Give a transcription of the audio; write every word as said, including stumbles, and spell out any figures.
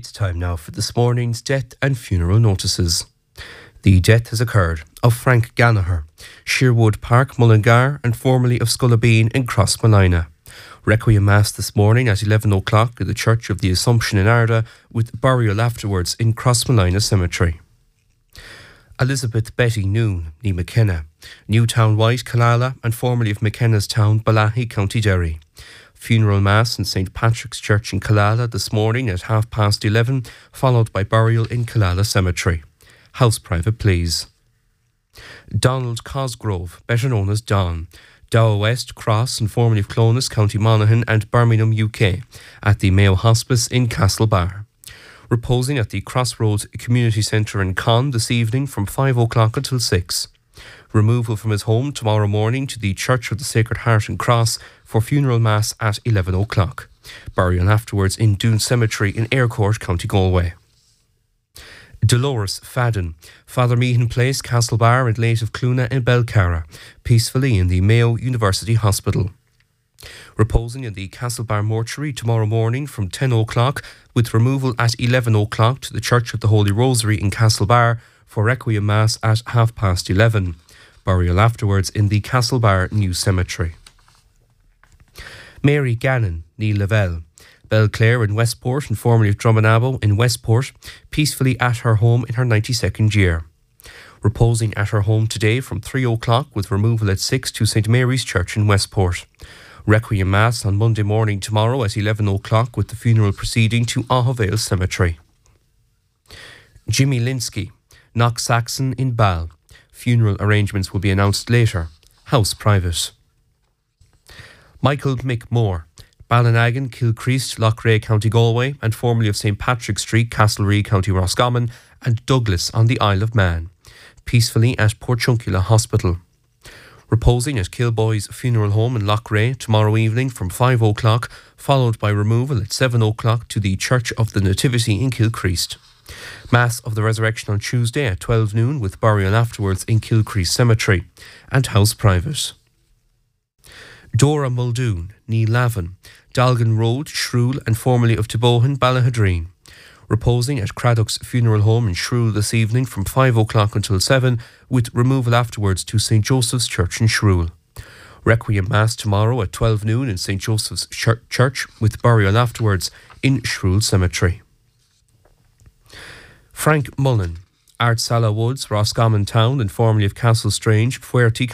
It's time now for this morning's death and funeral notices. The death has occurred of Frank Gallagher, Sherwood Park, Mullingar, and formerly of Scullabeen in Crossmolina. Requiem Mass this morning at eleven o'clock at the Church of the Assumption in Arda, with burial afterwards in Crossmolina Cemetery. Elizabeth Betty Noon, ní McKenna, Newtown White, Killala, and formerly of McKenna's Town, Balahi, County Derry. Funeral Mass in Saint Patrick's Church in Killala this morning at half past eleven, followed by burial in Killala Cemetery. House private, please. Donald Cosgrove, better known as Don, Dow West, Cross, and formerly of Clones, County Monaghan, and Birmingham, U K, at the Mayo Hospice in Castlebar. Reposing at the Crossroads Community Centre in Con this evening from five o'clock until six. Removal from his home tomorrow morning to the Church of the Sacred Heart and Cross for funeral mass at eleven o'clock. Burial afterwards in Doon Cemetery in Aircourt, County Galway. Dolores Fadden, Father Meehan Place, Castlebar, and late of Cluna in Belcara, peacefully in the Mayo University Hospital. Reposing in the Castlebar mortuary tomorrow morning from ten o'clock, with removal at eleven o'clock to the Church of the Holy Rosary in Castlebar for Requiem Mass at half past eleven. Burial afterwards in the Castlebar New Cemetery. Mary Gannon, ní Lavelle, Belclare in Westport, and formerly of Drummonabo in Westport, peacefully at her home in her ninety-second year. Reposing at her home today from three o'clock, with removal at six to Saint Mary's Church in Westport. Requiem Mass on Monday morning tomorrow at eleven o'clock, with the funeral proceeding to Ahavale Cemetery. Jimmy Linsky, Knock Saxon in Ball. Funeral arrangements will be announced later. House private. Michael McMore, Ballinagan, Kilcreast, Loughrea, County Galway, and formerly of Saint Patrick Street, Castlereagh, County Roscommon, and Douglas on the Isle of Man. Peacefully at Porchunkula Hospital. Reposing at Kilboy's Funeral Home in Loughrea tomorrow evening from five o'clock, followed by removal at seven o'clock to the Church of the Nativity in Kilcreast. Mass of the Resurrection on Tuesday at twelve noon, with burial afterwards in Kilcreast Cemetery, and house private. Dora Muldoon, ní Lavin, Dalgan Road, Shrule, and formerly of Tibohan, Ballahadreen. Reposing at Craddock's Funeral Home in Shrule this evening from five o'clock until seven, with removal afterwards to Saint Joseph's Church in Shrule. Requiem Mass tomorrow at twelve noon in Saint Joseph's Church, with burial afterwards in Shrule Cemetery. Frank Mullen, Ardsala Woods, Roscommon Town, and formerly of Castle Strange, Fuerte,